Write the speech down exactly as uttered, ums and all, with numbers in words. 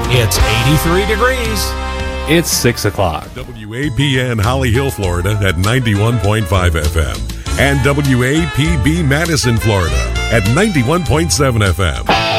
It's eighty-three degrees. It's six o'clock. W A P N Holly Hill, Florida at ninety-one point five F M. And W A P B Madison, Florida at ninety-one point seven F M.